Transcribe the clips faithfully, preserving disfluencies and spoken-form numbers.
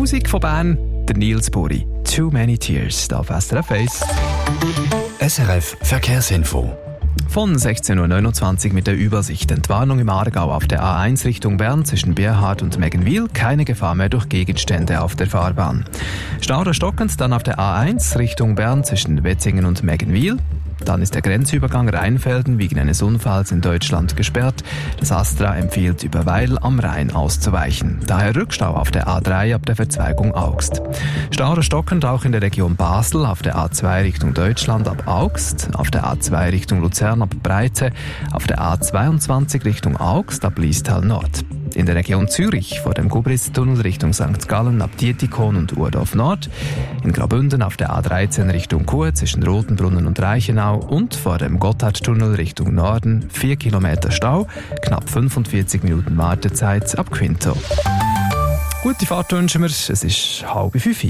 Musik von Bern, der Nils Buri. Too Many Tears, da auf S R F eins. S R F Verkehrsinfo. Von sechzehn Uhr neunundzwanzig mit der Übersicht. Entwarnung im Aargau auf der A eins Richtung Bern zwischen Bierhardt und Meggenwil. Keine Gefahr mehr durch Gegenstände auf der Fahrbahn. Stau oder stockend dann auf der A eins Richtung Bern zwischen Wetzingen und Meggenwil. Dann ist der Grenzübergang Rheinfelden wegen eines Unfalls in Deutschland gesperrt. Das Astra empfiehlt, über Weil am Rhein auszuweichen. Daher Rückstau auf der A drei ab der Verzweigung Augst. Stau oder stockend auch in der Region Basel auf der A zwei Richtung Deutschland ab Augst, auf der A zwei Richtung Luzern ab Breite, auf der A zweiundzwanzig Richtung Augst ab Liestal Nord. In der Region Zürich vor dem Gubritztunnel Richtung Sankt Gallen ab Dietikon und Urdorf Nord. In Graubünden auf der A dreizehn Richtung Chur zwischen Rotenbrunnen und Reichenau und vor dem Gotthardtunnel Richtung Norden vier Kilometer Stau, knapp fünfundvierzig Minuten Wartezeit ab Quinto. Gute Fahrt wünschen wir, es ist halb fünf.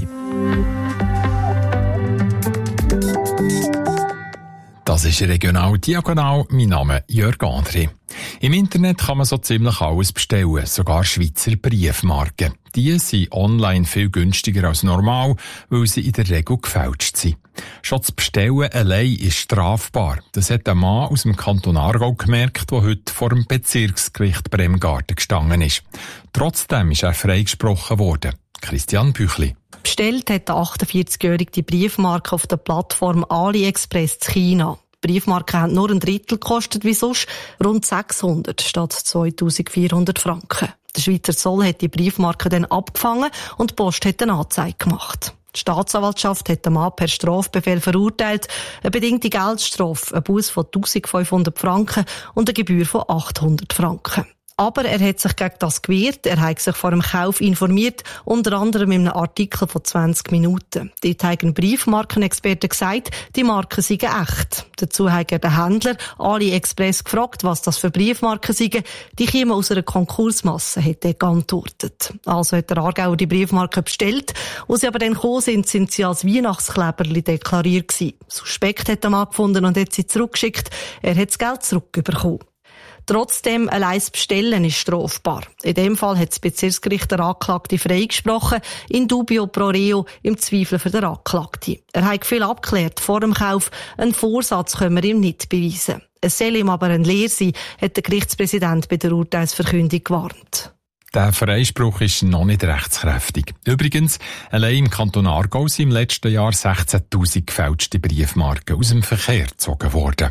Das ist Regional Diagonal. Mein Name ist Jörg André. Im Internet kann man so ziemlich alles bestellen, sogar Schweizer Briefmarken. Die sind online viel günstiger als normal, weil sie in der Regel gefälscht sind. Schon das Bestellen allein ist strafbar. Das hat ein Mann aus dem Kanton Aargau gemerkt, der heute vor dem Bezirksgericht Bremgarten gestanden ist. Trotzdem ist er freigesprochen worden. Christian Büchli. Bestellt hat der achtundvierzigjährige die Briefmarke auf der Plattform AliExpress in China. Die Briefmarken haben nur ein Drittel gekostet wie sonst, rund sechshundert statt zweitausendvierhundert Franken. Der Schweizer Zoll hat die Briefmarke dann abgefangen und die Post hat eine Anzeige gemacht. Die Staatsanwaltschaft hat den Mann per Strafbefehl verurteilt, eine bedingte Geldstrafe, ein Buß von eintausendfünfhundert Franken und eine Gebühr von achthundert Franken. Aber er hat sich gegen das gewehrt, er hat sich vor dem Kauf informiert, unter anderem in einem Artikel von zwanzig Minuten. Dort haben Briefmarkenexperten gesagt, die Marken seien echt. Dazu hat er den Händler AliExpress gefragt, was das für Briefmarken seien. Die kämen aus einer Konkursmasse, hat er geantwortet. Also hat der Aargauer die Briefmarken bestellt. Als sie aber dann gekommen sind, sind sie als Weihnachtskleberli deklariert gewesen. Suspekt hat der Mann gefunden und hat sie zurückgeschickt. Er hat das Geld zurückbekommen. Trotzdem, allein das Bestellen ist strafbar. In dem Fall hat das Bezirksgericht der Anklagte freigesprochen, in dubio pro reo, im Zweifel für den Anklagten. Er hat viel abgeklärt vor dem Kauf, einen Vorsatz können wir ihm nicht beweisen. Es soll ihm aber ein Lehr sein, hat der Gerichtspräsident bei der Urteilsverkündung gewarnt. Der Freispruch ist noch nicht rechtskräftig. Übrigens, allein im Kanton Aargau sind im letzten Jahr sechzehntausend gefälschte Briefmarken aus dem Verkehr gezogen worden.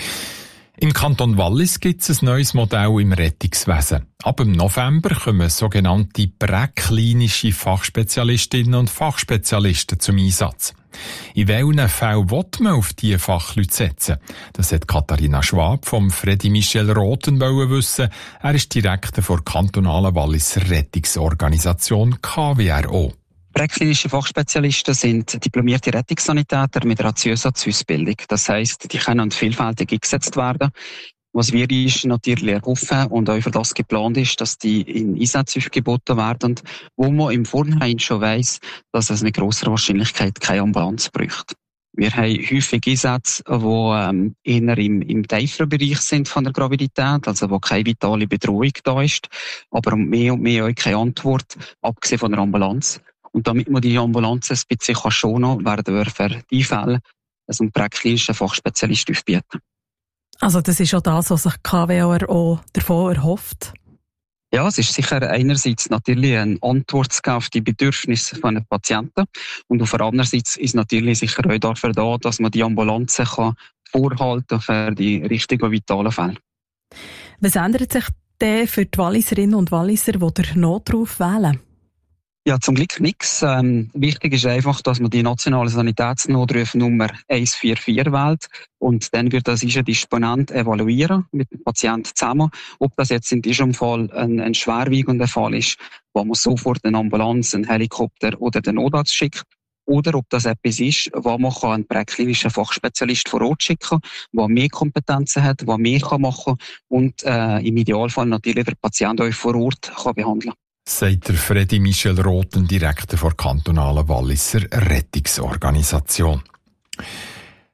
Im Kanton Wallis gibt es ein neues Modell im Rettungswesen. Ab dem November kommen sogenannte präklinische Fachspezialistinnen und Fachspezialisten zum Einsatz. In welchen Fällen will man auf diese Fachleute setzen? Das hat Katharina Schwab vom Freddy Michel Roten wissen. Er ist Direktor der kantonalen Walliser Rettungsorganisation K W R O. Präklinische Fachspezialisten sind diplomierte Rettungssanitäter mit einer Zusatzausbildung. Das heisst, die können vielfältig eingesetzt werden. Was wir ist natürlich erhoffen und auch für das geplant ist, dass die in Einsätze aufgeboten werden, wo man im Vorhinein schon weiss, dass es mit grosser Wahrscheinlichkeit keine Ambulanz braucht. Wir haben häufig Einsätze, die ähm, eher im, im tieferen Bereich sind von der Gravidität, also wo keine vitale Bedrohung da ist, aber mehr und mehr auch keine Antwort, abgesehen von der Ambulanz. Und damit man die Ambulanz ein bisschen schonen kann, werden wir für die Fälle also einen präklinischen Fachspezialist aufbieten. Also das ist auch das, was sich K W R O davon erhofft? Ja, es ist sicher einerseits natürlich eine Antwort zu geben auf die Bedürfnisse von den Patienten und auf der anderen Seite ist natürlich sicher auch dafür da, dass man die Ambulanzen kann vorhalten für die richtigen vitalen Fälle. Was ändert sich denn für die Walliserinnen und Walliser, die den Notruf wählen? Ja, zum Glück nichts. Ähm, wichtig ist einfach, dass man die nationale Sanitätsnotrufnummer eins vier vier wählt und dann wird das ein Disponent evaluieren mit dem Patienten zusammen, ob das jetzt in diesem Fall ein, ein schwerwiegender Fall ist, wo man sofort eine Ambulanz, einen Helikopter oder den Notarzt schickt, oder ob das etwas ist, wo man einen präklinischen Fachspezialist vor Ort schicken kann, der mehr Kompetenzen hat, der mehr machen kann und äh, im Idealfall natürlich der Patient auch vor Ort kann behandeln kann. Sagt der Freddy Michel Roten, Direktor der kantonalen Walliser Rettungsorganisation.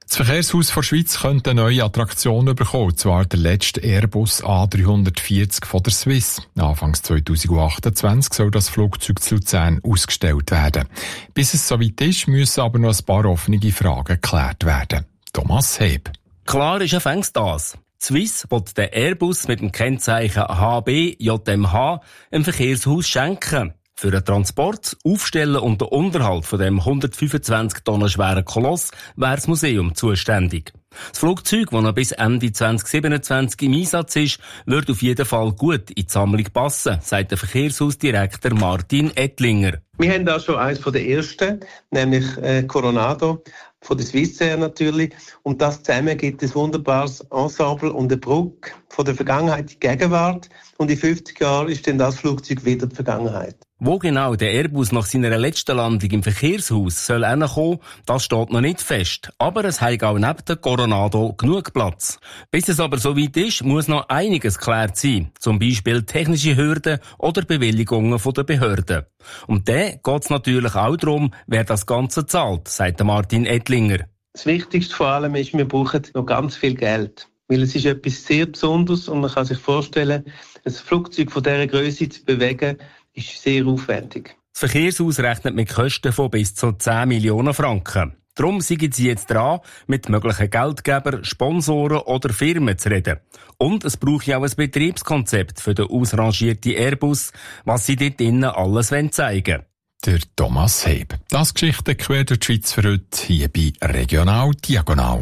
Das Verkehrshaus der Schweiz könnte eine neue Attraktion bekommen, und zwar der letzte Airbus A dreihundertvierzig von der Swiss. Anfangs zweitausendachtundzwanzig soll das Flugzeug zu Luzern ausgestellt werden. Bis es soweit ist, müssen aber noch ein paar offene Fragen geklärt werden. Thomas Heb. Klar ist fängst das. Die Swiss will den Airbus mit dem Kennzeichen H B J M H im Verkehrshaus schenken. Für den Transport, Aufstellen und den Unterhalt von dem hundertfünfundzwanzig Tonnen schweren Koloss wäre das Museum zuständig. Das Flugzeug, das noch bis Ende zwanzig siebenundzwanzig im Einsatz ist, wird auf jeden Fall gut in die Sammlung passen, sagt der Verkehrshausdirektor Martin Ettlinger. Wir haben da schon eines der ersten, nämlich äh, Coronado, von der Swissair natürlich. Und das zusammen gibt ein wunderbares Ensemble und eine Brücke von der Vergangenheit in die Gegenwart. Und in fünfzig Jahren ist dann das Flugzeug wieder die Vergangenheit. Wo genau der Airbus nach seiner letzten Landung im Verkehrshaus soll hinkommen, das steht noch nicht fest. Aber es hat auch neben der Coronado genug Platz. Bis es aber soweit ist, muss noch einiges geklärt sein. Zum Beispiel technische Hürden oder Bewilligungen von der Behörden. Und dann geht es natürlich auch darum, wer das Ganze zahlt, sagt Martin Ettlinger. Das Wichtigste vor allem ist, wir brauchen noch ganz viel Geld. Weil es ist etwas sehr Besonderes und man kann sich vorstellen, ein Flugzeug von dieser Größe zu bewegen, ist sehr aufwendig. Das Verkehrshaus rechnet mit Kosten von bis zu zehn Millionen Franken. Darum sind sie jetzt dran, mit möglichen Geldgebern, Sponsoren oder Firmen zu reden. Und es braucht ja auch ein Betriebskonzept für den ausrangierten Airbus, was sie dort innen alles zeigen wollen. Der Thomas Heb. Das Geschichte quer durch die Schweiz für heute hier bei Regional Diagonal.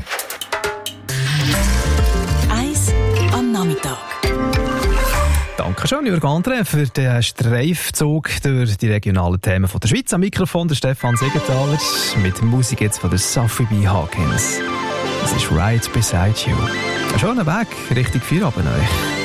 Eis am Nachmittag. Danke schön, Jürg Andre, für den Streifzug durch die regionalen Themen von der Schweiz. Am Mikrofon der Stefan Segenthaler mit Musik jetzt von der Sophie B. Hawkins. Das ist Right Beside You. Ein schöner Weg Richtung Feierabend euch.